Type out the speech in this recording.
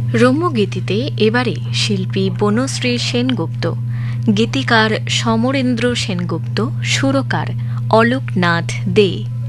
রম্যগীতিতে এবারে শিল্পী বনশ্রী সেনগুপ্ত, গীতিকার সমরেন্দ্র সেনগুপ্ত, সুরকার অলোকনাথ দে।